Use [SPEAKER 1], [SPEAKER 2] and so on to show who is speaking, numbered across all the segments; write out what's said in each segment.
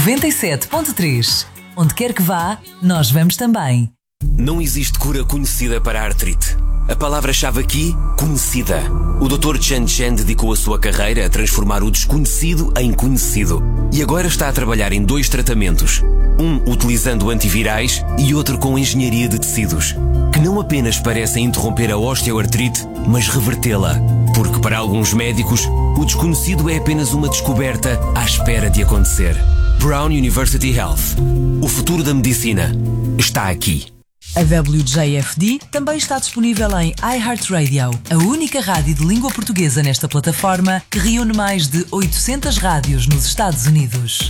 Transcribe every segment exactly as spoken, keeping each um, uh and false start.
[SPEAKER 1] noventa e sete ponto três. Onde quer que vá, nós vamos também.
[SPEAKER 2] Não existe cura conhecida para a artrite. A palavra-chave aqui, conhecida. O doutor Chen Chen dedicou a sua carreira a transformar o desconhecido em conhecido. E agora está a trabalhar em dois tratamentos. Um utilizando antivirais e outro com engenharia de tecidos, que não apenas parecem interromper a osteoartrite, mas revertê-la. Porque para alguns médicos, o desconhecido é apenas uma descoberta à espera de acontecer. Brown University Health. O futuro da medicina está aqui.
[SPEAKER 1] A W J F D também está disponível em iHeartRadio, a única rádio de língua portuguesa nesta plataforma que reúne mais de oitocentas rádios nos Estados Unidos.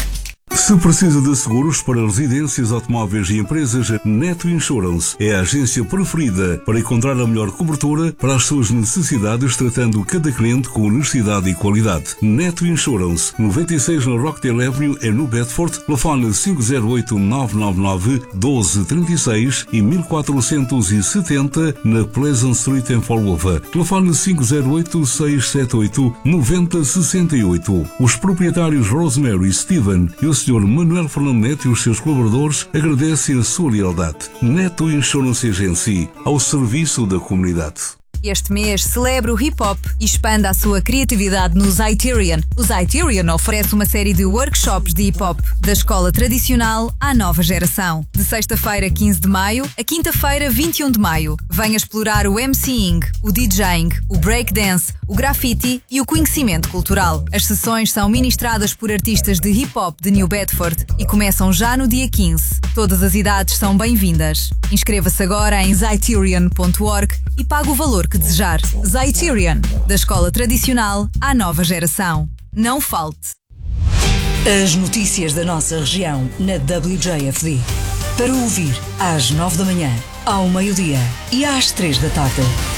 [SPEAKER 3] Se precisa de seguros para residências, automóveis e empresas, Neto Insurance é a agência preferida para encontrar a melhor cobertura para as suas necessidades, tratando cada cliente com honestidade e qualidade. Neto Insurance, noventa e seis na Rockdale Avenue, é no Bedford. Telefone cinco zero oito, nove nove nove, um dois três seis e mil quatrocentos e setenta na Pleasant Street em Fall River. Telefone cinco zero oito, seis sete oito, nove zero seis oito. Os proprietários Rosemary, Steven e o senhor Manuel Fernando Neto e os seus colaboradores agradecem a sua lealdade. Neto Insurance Agency, ao serviço da comunidade.
[SPEAKER 4] Este mês celebra o hip-hop e expanda a sua criatividade no Zyterion. O Zyterion oferece uma série de workshops de hip-hop, da escola tradicional à nova geração. De sexta-feira, quinze de maio, a quinta-feira, vinte e um de maio. Venha explorar o MCing, o DJing, o breakdance, o graffiti e o conhecimento cultural. As sessões são ministradas por artistas de hip-hop de New Bedford e começam já no dia quinze. Todas as idades são bem-vindas. Inscreva-se agora em zyterion ponto org e pague o valor que desejar. Zyterion, da escola tradicional à nova geração. Não falte.
[SPEAKER 1] As notícias da nossa região na W J F D. Para ouvir às nove da manhã, ao meio-dia e às três da tarde.